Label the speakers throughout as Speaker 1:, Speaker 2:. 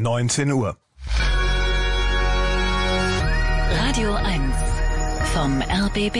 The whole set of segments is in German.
Speaker 1: 19 Uhr.
Speaker 2: Radio 1 vom RBB.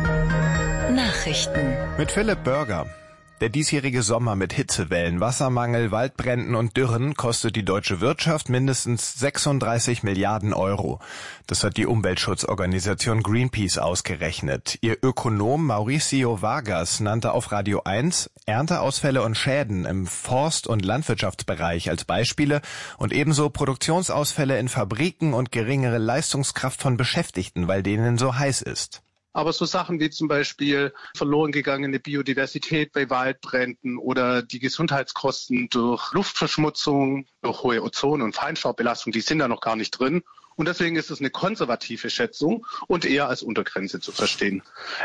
Speaker 2: Nachrichten.
Speaker 1: Mit Philipp Börger. Der diesjährige Sommer mit Hitzewellen, Wassermangel, Waldbränden und Dürren kostet die deutsche Wirtschaft mindestens 36 Milliarden Euro. Das hat die Umweltschutzorganisation Greenpeace ausgerechnet. Ihr Ökonom Mauricio Vargas nannte auf Radio 1 Ernteausfälle und Schäden im Forst- und Landwirtschaftsbereich als Beispiele und ebenso Produktionsausfälle in Fabriken und geringere Leistungskraft von Beschäftigten, weil denen so heiß ist.
Speaker 3: Aber so Sachen wie zum Beispiel verloren gegangene Biodiversität bei Waldbränden oder die Gesundheitskosten durch Luftverschmutzung, durch hohe Ozon- und Feinstaubbelastung, die sind da noch gar nicht drin. Und deswegen ist es eine konservative Schätzung und eher als Untergrenze zu verstehen.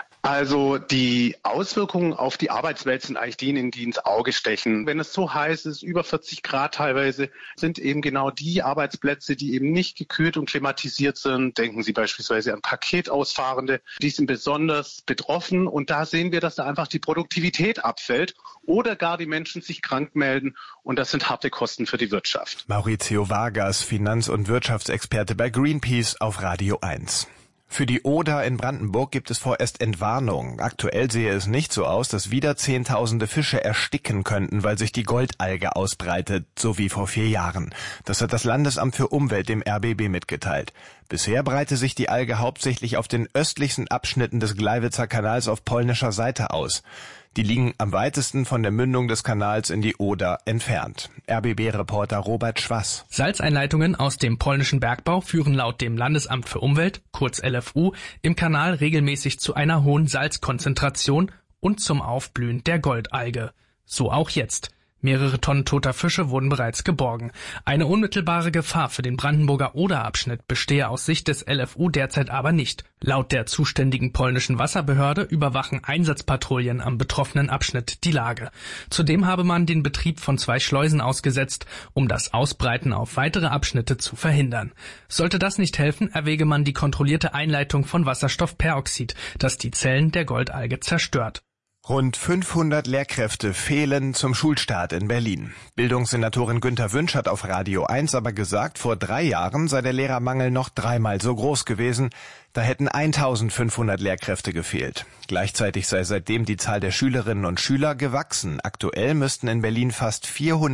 Speaker 3: Also die Auswirkungen auf die Arbeitswelt sind eigentlich diejenigen, die ins Auge stechen. Wenn es so heiß ist, über 40 Grad teilweise, sind eben genau die Arbeitsplätze, die eben nicht gekühlt und klimatisiert sind. Denken Sie beispielsweise an Paketausfahrende. Die sind besonders betroffen. Und da sehen wir, dass da einfach die Produktivität abfällt oder gar die Menschen sich krank melden. Und das sind harte Kosten für die Wirtschaft.
Speaker 1: Mauricio Vargas, Finanz- und Wirtschaftsexperte bei Greenpeace auf Radio 1. Für die Oder in Brandenburg gibt es vorerst Entwarnung. Aktuell sehe es nicht so aus, dass wieder Zehntausende Fische ersticken könnten, weil sich die Goldalge ausbreitet, so wie vor 4 Jahren. Das hat das Landesamt für Umwelt dem RBB mitgeteilt. Bisher breite sich die Alge hauptsächlich auf den östlichsten Abschnitten des Gleiwitzer Kanals auf polnischer Seite aus. Die liegen am weitesten von der Mündung des Kanals in die Oder entfernt. RBB-Reporter Robert Schwass.
Speaker 4: Salzeinleitungen aus dem polnischen Bergbau führen laut dem Landesamt für Umwelt, kurz LFU, im Kanal regelmäßig zu einer hohen Salzkonzentration und zum Aufblühen der Goldalge. So auch jetzt. Mehrere Tonnen toter Fische wurden bereits geborgen. Eine unmittelbare Gefahr für den Brandenburger Oder-Abschnitt bestehe aus Sicht des LFU derzeit aber nicht. Laut der zuständigen polnischen Wasserbehörde überwachen Einsatzpatrouillen am betroffenen Abschnitt die Lage. Zudem habe man den Betrieb von 2 Schleusen ausgesetzt, um das Ausbreiten auf weitere Abschnitte zu verhindern. Sollte das nicht helfen, erwäge man die kontrollierte Einleitung von Wasserstoffperoxid, das die Zellen der Goldalge zerstört.
Speaker 1: Rund 500 Lehrkräfte fehlen zum Schulstart in Berlin. Bildungssenatorin Günter Wünsch hat auf Radio 1 aber gesagt, vor 3 Jahren sei der Lehrermangel noch 3-mal so groß gewesen. Da hätten 1500 Lehrkräfte gefehlt. Gleichzeitig sei seitdem die Zahl der Schülerinnen und Schüler gewachsen. Aktuell müssten in Berlin fast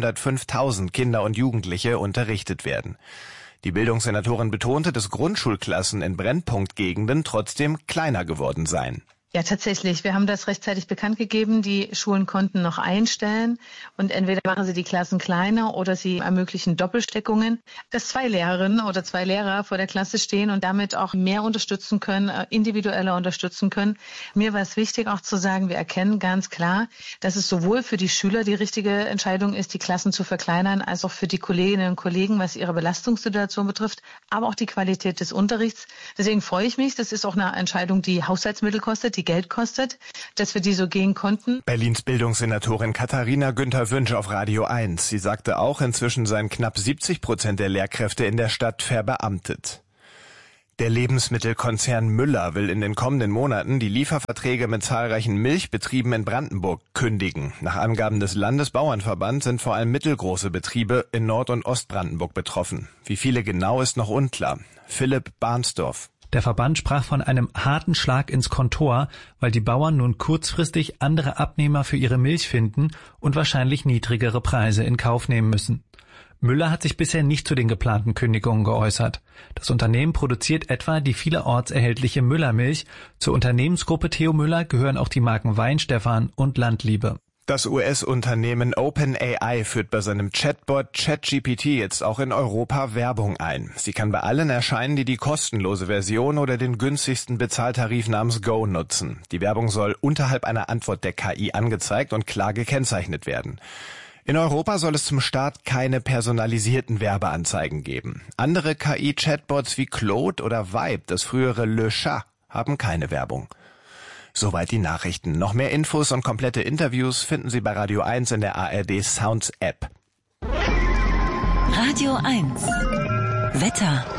Speaker 1: 405.000 Kinder und Jugendliche unterrichtet werden. Die Bildungssenatorin betonte, dass Grundschulklassen in Brennpunktgegenden trotzdem kleiner geworden seien.
Speaker 5: Ja, tatsächlich. Wir haben das rechtzeitig bekannt gegeben. Die Schulen konnten noch einstellen und entweder machen sie die Klassen kleiner oder sie ermöglichen Doppelsteckungen, dass 2 Lehrerinnen oder 2 Lehrer vor der Klasse stehen und damit auch mehr unterstützen können, individueller unterstützen können. Mir war es wichtig auch zu sagen, wir erkennen ganz klar, dass es sowohl für die Schüler die richtige Entscheidung ist, die Klassen zu verkleinern, als auch für die Kolleginnen und Kollegen, was ihre Belastungssituation betrifft, aber auch die Qualität des Unterrichts. Deswegen freue ich mich. Das ist auch eine Entscheidung, die Haushaltsmittel kostet, die Geld kostet, dass wir die so gehen konnten.
Speaker 1: Berlins Bildungssenatorin Katharina Günther Wünsch auf Radio 1. Sie sagte auch, inzwischen seien knapp 70% der Lehrkräfte in der Stadt verbeamtet. Der Lebensmittelkonzern Müller will in den kommenden Monaten die Lieferverträge mit zahlreichen Milchbetrieben in Brandenburg kündigen. Nach Angaben des Landesbauernverbands sind vor allem mittelgroße Betriebe in Nord- und Ostbrandenburg betroffen. Wie viele genau ist noch unklar. Philipp Barnsdorf.
Speaker 6: Der Verband sprach von einem harten Schlag ins Kontor, weil die Bauern nun kurzfristig andere Abnehmer für ihre Milch finden und wahrscheinlich niedrigere Preise in Kauf nehmen müssen. Müller hat sich bisher nicht zu den geplanten Kündigungen geäußert. Das Unternehmen produziert etwa die vielerorts erhältliche Müllermilch. Zur Unternehmensgruppe Theo Müller gehören auch die Marken Weinstefan und Landliebe.
Speaker 1: Das US-Unternehmen OpenAI führt bei seinem Chatbot ChatGPT jetzt auch in Europa Werbung ein. Sie kann bei allen erscheinen, die die kostenlose Version oder den günstigsten Bezahltarif namens Go nutzen. Die Werbung soll unterhalb einer Antwort der KI angezeigt und klar gekennzeichnet werden. In Europa soll es zum Start keine personalisierten Werbeanzeigen geben. Andere KI-Chatbots wie Claude oder Vibe, das frühere Le Chat, haben keine Werbung. Soweit die Nachrichten. Noch mehr Infos und komplette Interviews finden Sie bei Radio 1 in der ARD Sounds App.
Speaker 2: Radio 1 Wetter.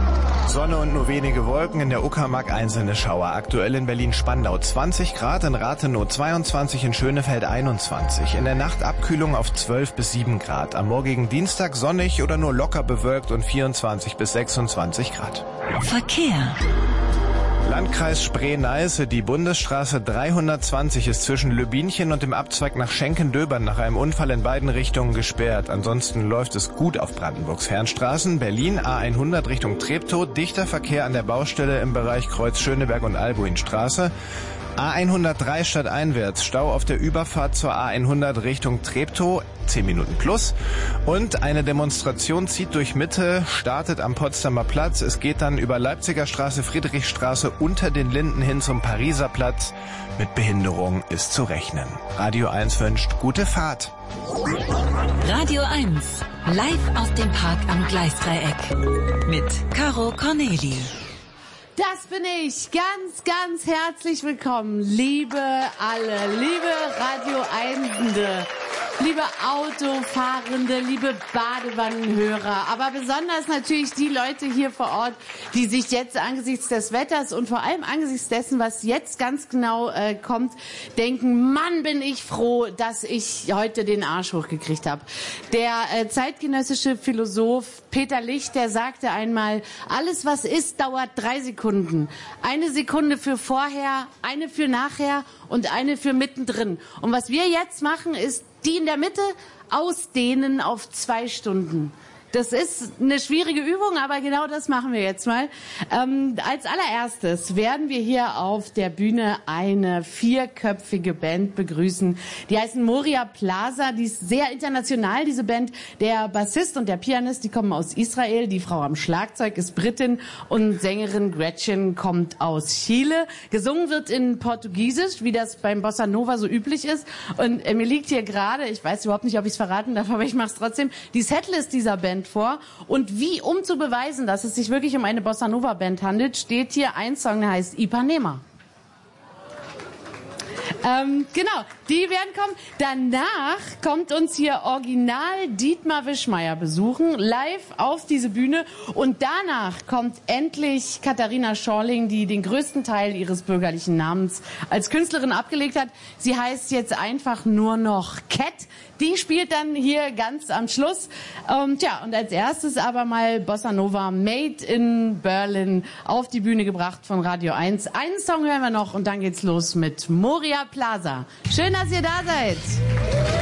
Speaker 1: Sonne und nur wenige Wolken, in der Uckermark einzelne Schauer. Aktuell in Berlin-Spandau 20 Grad, in Rathenow 22, in Schönefeld 21. In der Nacht Abkühlung auf 12 bis 7 Grad. Am morgigen Dienstag sonnig oder nur locker bewölkt und 24 bis 26 Grad.
Speaker 2: Verkehr.
Speaker 1: Landkreis Spree-Neiße, die Bundesstraße 320 ist zwischen Lübinchen und dem Abzweig nach Schenken-Döbern nach einem Unfall in beiden Richtungen gesperrt. Ansonsten läuft es gut auf Brandenburgs Fernstraßen. Berlin A100 Richtung Treptow, dichter Verkehr an der Baustelle im Bereich Kreuz Schöneberg und Albuinstraße. A103 stadteinwärts, Stau auf der Überfahrt zur A100 Richtung Treptow, 10 Minuten plus. Und eine Demonstration zieht durch Mitte, startet am Potsdamer Platz. Es geht dann über Leipziger Straße, Friedrichstraße unter den Linden hin zum Pariser Platz. Mit Behinderung ist zu rechnen. Radio 1 wünscht gute Fahrt.
Speaker 2: Radio 1, live aus dem Park am Gleisdreieck. Mit Caro Corneli.
Speaker 7: Das bin ich. Ganz, ganz herzlich willkommen, liebe alle, liebe Radio 1-Ende, liebe Autofahrende, liebe Badewannenhörer, aber besonders natürlich die Leute hier vor Ort, die sich jetzt angesichts des Wetters und vor allem angesichts dessen, was jetzt ganz genau kommt, denken, Mann, bin ich froh, dass ich heute den Arsch hochgekriegt habe. Der zeitgenössische Philosoph Peter Licht, der sagte einmal, alles was ist, dauert 3 Sekunden. Eine Sekunde für vorher, eine für nachher und eine für mittendrin. Und was wir jetzt machen, ist die in der Mitte ausdehnen auf 2 Stunden. Das ist eine schwierige Übung, aber genau das machen wir jetzt mal. Als allererstes werden wir hier auf der Bühne eine 4-köpfige Band begrüßen. Die heißen Moria Plaza, die ist sehr international, diese Band. Der Bassist und der Pianist, die kommen aus Israel. Die Frau am Schlagzeug ist Britin und Sängerin Gretchen kommt aus Chile. Gesungen wird in Portugiesisch, wie das beim Bossa Nova so üblich ist. Und mir liegt hier gerade, ich weiß überhaupt nicht, ob ich es verraten darf, aber ich mache es trotzdem, die Setlist dieser Band vor. Und um zu beweisen, dass es sich wirklich um eine Bossa Nova Band handelt, steht hier ein Song, der heißt Ipanema. Genau, die werden kommen. Danach kommt uns hier original Dietmar Wischmeier besuchen, live auf diese Bühne. Und danach kommt endlich Katharina Schorling, die den größten Teil ihres bürgerlichen Namens als Künstlerin abgelegt hat. Sie heißt jetzt einfach nur noch Cat. Die spielt dann hier ganz am Schluss. Und als erstes aber mal Bossa Nova Made in Berlin auf die Bühne gebracht von Radio 1. Einen Song hören wir noch und dann geht's los mit Moria Plaza. Schön, dass ihr da seid.